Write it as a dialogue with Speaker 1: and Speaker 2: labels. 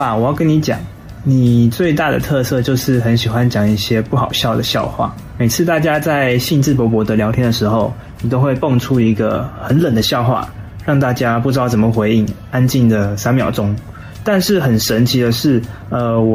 Speaker 1: 我要跟你讲，你最大的特色就是很喜欢讲一些不好笑的笑话。每次大家在兴致勃勃的聊天的时候，你都会蹦出一个很冷的笑话，让大家不知道怎么回应，安静的3秒钟。但是很神奇的是，我